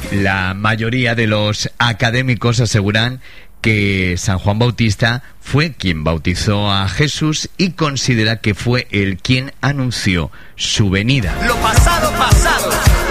La mayoría de los académicos aseguran que San Juan Bautista fue quien bautizó a Jesús y considera que fue él quien anunció su venida. Lo pasado, pasado.